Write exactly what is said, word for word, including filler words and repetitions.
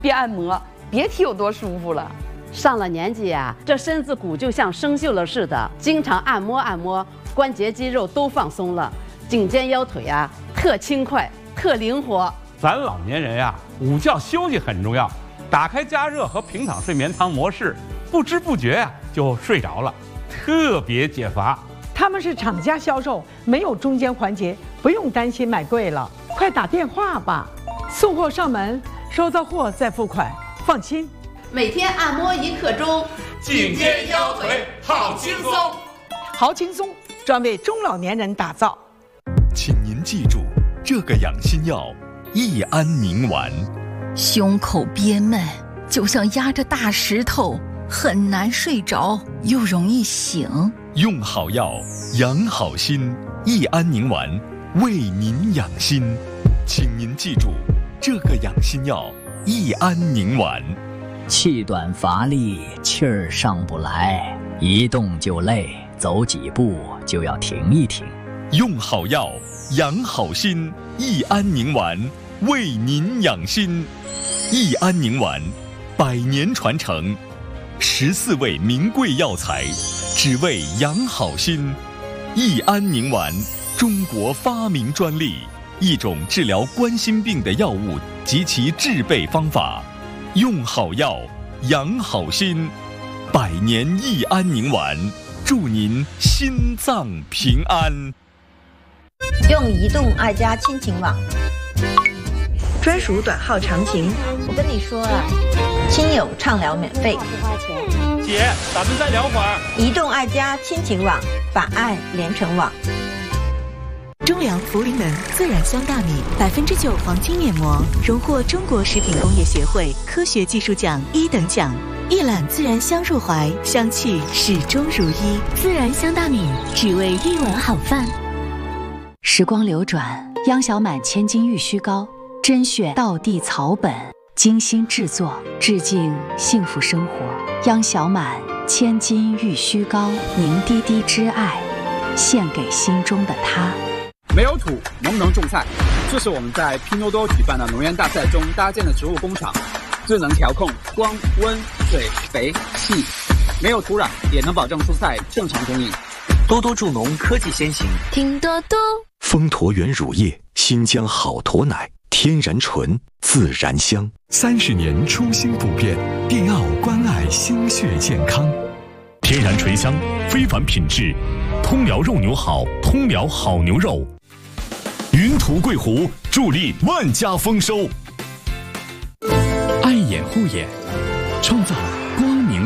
别按摩，别提有多舒服了。 上了年纪呀、啊，这身子骨就像生锈了似的，经常按摩按摩，关节肌肉都放松了，颈肩腰腿啊特轻快，特灵活。 咱老年人呀、啊，午觉休息很重要，打开加热和平躺睡眠汤模式，不知不觉呀、啊、就睡着了，特别解乏。 他们是厂家销售，没有中间环节，不用担心买贵了，快打电话吧，送货上门，收到货再付款，放心。 每天按摩一刻钟， 颈肩腰腿好轻松， 好轻松，专为中老年人打造。 请您记住这个养心药益安宁丸。 胸口憋闷，就像压着大石头，很难睡着，又容易醒。 用好药，养好心，益安宁丸为您养心。请您记住这个养心药益安宁丸。 气短乏力，气儿上不来，一动就累，走几步就要停一停。 用好药，养好心，益安宁丸为您养心。益安宁丸，百年传承，十四味名贵药材，只为养好心。益安宁丸，中国发明专利，一种治疗冠心病的药物及其制备方法。用好药，养好心，百年益安宁丸，祝您心脏平安。 用移动爱家亲情网， 专属短号长情。 我跟你说啊，亲友畅聊免费。 姐，咱们再聊会儿。 移动爱家亲情网，把爱连成网。 中粮茯苓门自然香大米百分之九黄金面膜，荣获中国食品工业协会科学技术奖一等奖。一揽自然香入怀，香气始终如一。 自然香大米，只为一碗好饭。 时光流转，央小满千金玉虚膏，甄选道地草本，精心制作，致敬幸福生活。央小满千金玉虚膏，凝滴滴之爱，献给心中的他。 没有土，能不能种菜？这是我们在拼多多举办的农园大赛中搭建的植物工厂，最能调控光、温、水、肥、气，没有土壤也能保证蔬菜正常供应。 多多助农，科技先行， 听多多。 丰驼源乳业，新疆好驼奶，天然纯，自然香。 三十年初心不变，电奥关爱心血健康。 天然醇香，非凡品质，通辽肉牛好，通辽好牛肉。云图桂湖助力万家丰收。 爱眼护眼，创造光明